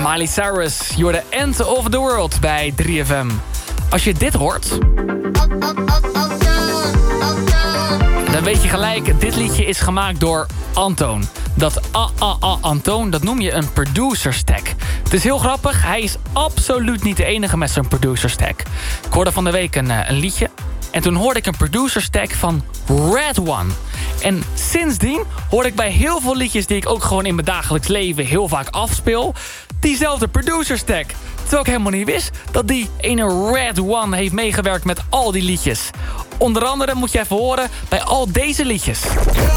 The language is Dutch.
Miley Cyrus, you're the end of the world bij 3FM. Als je dit hoort, dan weet je gelijk, dit liedje is gemaakt door Antoon. Dat Antoon, dat noem je een producer stack. Het is heel grappig, hij is absoluut niet de enige met zijn producer stack. Ik hoorde van de week een liedje. En toen hoorde ik een producer stack van Red One. En sindsdien hoor ik bij heel veel liedjes die ik ook gewoon in mijn dagelijks leven heel vaak afspeel, diezelfde producer stack. Terwijl ik helemaal niet wist dat die ene Red One heeft meegewerkt met al die liedjes. Onder andere moet je even horen bij al deze liedjes.